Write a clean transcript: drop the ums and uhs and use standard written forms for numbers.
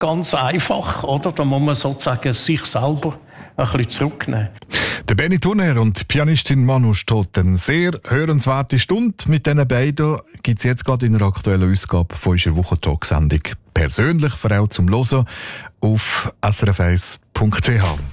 ganz einfach, oder? Da muss man sozusagen sich selber ein bisschen zurücknehmen. Der Benny Turner und Pianistin Manu Stott, eine sehr hörenswerte Stunde mit diesen beiden gibt es jetzt gerade in der aktuellen Ausgabe von unserer Wochentalk-Sendung persönlich für auch zum Hören auf srf1.ch.